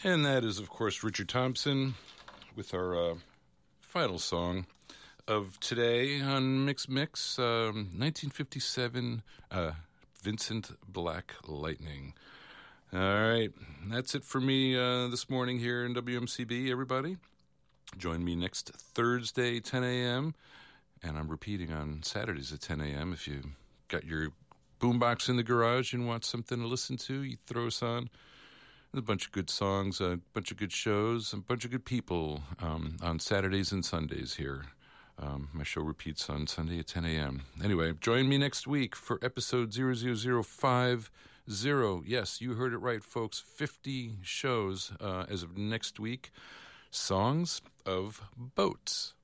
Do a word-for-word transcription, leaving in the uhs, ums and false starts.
And that is, of course, Richard Thompson with our uh, final song of today on Mix Mix, um, nineteen fifty-seven, uh, Vincent Black Lightning. All right, that's it for me uh, this morning here in W M C B, everybody. Join me next Thursday, ten a.m., and I'm repeating on Saturdays at ten a.m. If you got your boombox in the garage and want something to listen to, you throw us on. There's a bunch of good songs, a bunch of good shows, a bunch of good people um, on Saturdays and Sundays here. Um, my show repeats on Sunday at ten a.m. Anyway, join me next week for episode zero zero zero five zero. Yes, you heard it right, folks. fifty shows uh, as of next week. Songs of Boats.